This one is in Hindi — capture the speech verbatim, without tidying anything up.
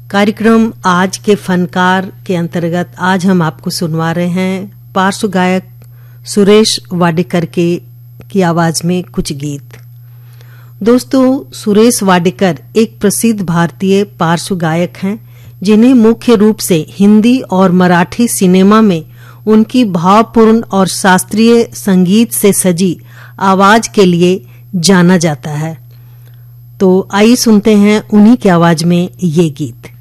कार्यक्रम आज के फनकार के अंतर्गत आज हम आपको सुनवा रहे हैं पार्श्व गायक सुरेश वाडेकर के की आवाज में कुछ गीत। दोस्तों, सुरेश वाडेकर एक प्रसिद्ध भारतीय पार्श्व गायक हैं जिन्हें मुख्य रूप से हिंदी और मराठी सिनेमा में उनकी भावपूर्ण और शास्त्रीय संगीत से सजी आवाज के लिए जाना जाता है। तो आइए सुनते हैं उन्हीं की आवाज में ये गीत।